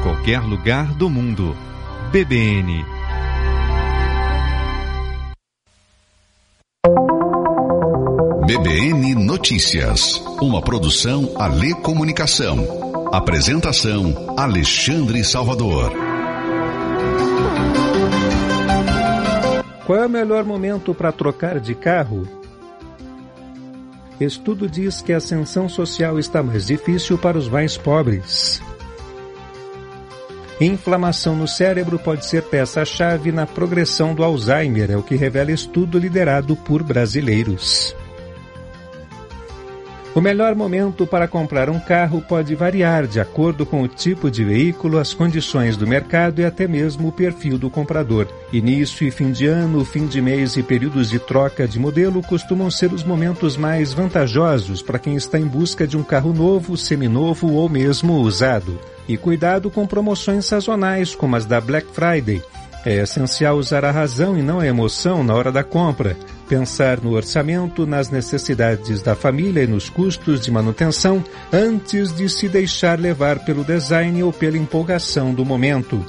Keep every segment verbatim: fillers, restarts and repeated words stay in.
qualquer lugar do mundo. B B N. B B N Notícias, uma produção Alê Comunicação. Apresentação Alexandre Salvador. Qual é o melhor momento para trocar de carro? Estudo diz que a ascensão social está mais difícil para os mais pobres. Inflamação no cérebro pode ser peça-chave na progressão do Alzheimer, é o que revela estudo liderado por brasileiros. O melhor momento para comprar um carro pode variar de acordo com o tipo de veículo, as condições do mercado e até mesmo o perfil do comprador. Início e fim de ano, fim de mês e períodos de troca de modelo costumam ser os momentos mais vantajosos para quem está em busca de um carro novo, seminovo ou mesmo usado. E cuidado com promoções sazonais como as da Black Friday. É essencial usar a razão e não a emoção na hora da compra. Pensar no orçamento, nas necessidades da família e nos custos de manutenção antes de se deixar levar pelo design ou pela empolgação do momento.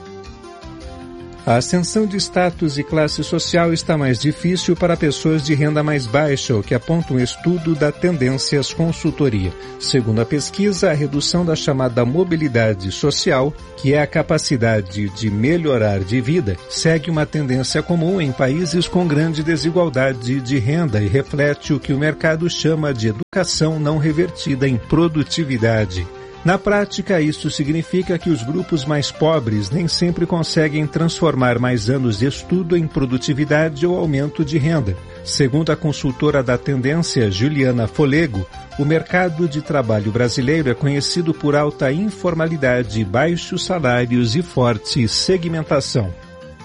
A ascensão de status e classe social está mais difícil para pessoas de renda mais baixa, o que aponta um estudo da Tendências Consultoria. Segundo a pesquisa, a redução da chamada mobilidade social, que é a capacidade de melhorar de vida, segue uma tendência comum em países com grande desigualdade de renda e reflete o que o mercado chama de educação não revertida em produtividade. Na prática, isso significa que os grupos mais pobres nem sempre conseguem transformar mais anos de estudo em produtividade ou aumento de renda. Segundo a consultora da Tendência, Juliana Folego, o mercado de trabalho brasileiro é conhecido por alta informalidade, baixos salários e forte segmentação.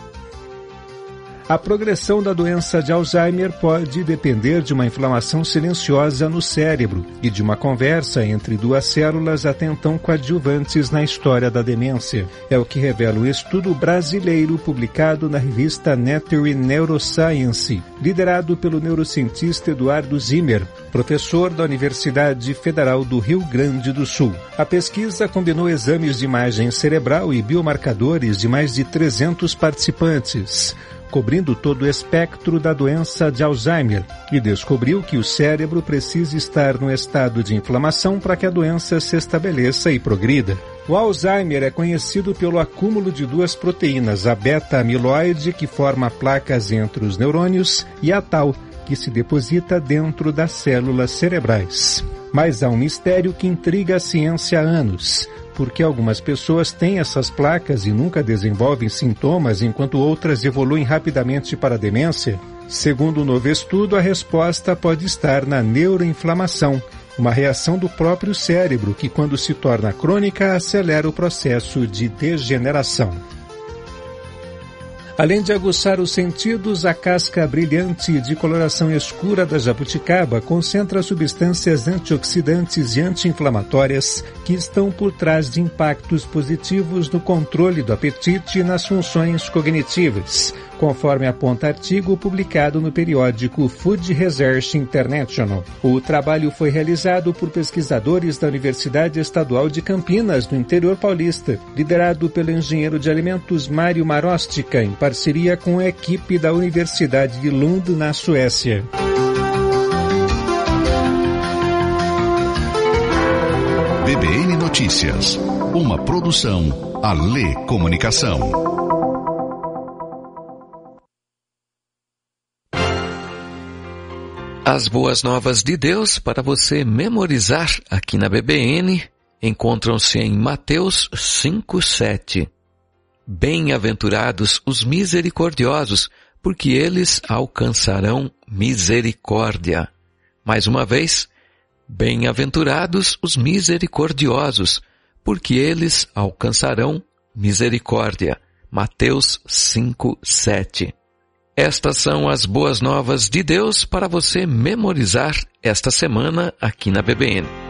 A progressão da doença de Alzheimer pode depender de uma inflamação silenciosa no cérebro e de uma conversa entre duas células até então coadjuvantes na história da demência. É o que revela o estudo brasileiro publicado na revista Nature Neuroscience, liderado pelo neurocientista Eduardo Zimmer, professor da Universidade Federal do Rio Grande do Sul. A pesquisa combinou exames de imagem cerebral e biomarcadores de mais de trezentos participantes, cobrindo todo o espectro da doença de Alzheimer, e descobriu que o cérebro precisa estar no estado de inflamação para que a doença se estabeleça e progrida. O Alzheimer é conhecido pelo acúmulo de duas proteínas, a beta-amiloide, que forma placas entre os neurônios, e a tau, que se deposita dentro das células cerebrais. Mas há um mistério que intriga a ciência há anos. Porque algumas pessoas têm essas placas e nunca desenvolvem sintomas, enquanto outras evoluem rapidamente para a demência? Segundo o um novo estudo, a resposta pode estar na neuroinflamação, uma reação do próprio cérebro que, quando se torna crônica, acelera o processo de degeneração. Além de aguçar os sentidos, a casca brilhante de coloração escura da jabuticaba concentra substâncias antioxidantes e anti-inflamatórias que estão por trás de impactos positivos no controle do apetite e nas funções cognitivas, conforme aponta artigo publicado no periódico Food Research International. O trabalho foi realizado por pesquisadores da Universidade Estadual de Campinas, no interior paulista, liderado pelo engenheiro de alimentos Mário Marostica, em parceria com a equipe da Universidade de Lund, na Suécia. B B N Notícias, uma produção Alê Comunicação. As boas novas de Deus para você memorizar aqui na B B N encontram-se em Mateus cinco, sete. Bem-aventurados os misericordiosos, porque eles alcançarão misericórdia. Mais uma vez, bem-aventurados os misericordiosos, porque eles alcançarão misericórdia. Mateus cinco, sete. Estas são as boas novas de Deus para você memorizar esta semana aqui na B B N.